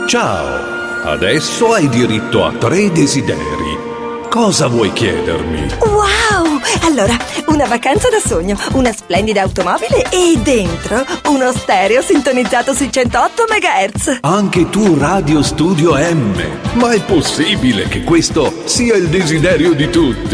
Ciao, adesso hai diritto a 3 desideri. Cosa vuoi chiedermi? Wow! Allora, una vacanza da sogno, una splendida automobile e dentro uno stereo sintonizzato sui 108 MHz. Anche tu Radio Studio M. Ma è possibile che questo sia il desiderio di tutti?